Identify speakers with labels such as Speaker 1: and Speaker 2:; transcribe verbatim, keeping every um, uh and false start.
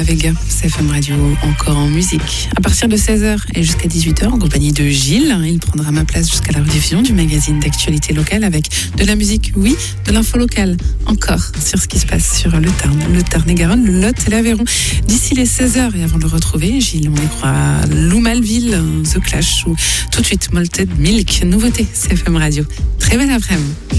Speaker 1: Vega, C F M Radio, encore en musique. À partir de seize heures et jusqu'à dix-huit heures, en compagnie de Gilles, il prendra ma place jusqu'à la rediffusion du magazine d'actualité locale avec de la musique, oui, de l'info locale, encore sur ce qui se passe sur le Tarn, le Tarn-et-Garonne, le Lot et l'Aveyron. D'ici les seize heures, et avant de le retrouver, Gilles, on y croit Lou Malville, The Clash ou tout de suite Malted Milk, nouveauté C F M Radio. Très belle après-midi.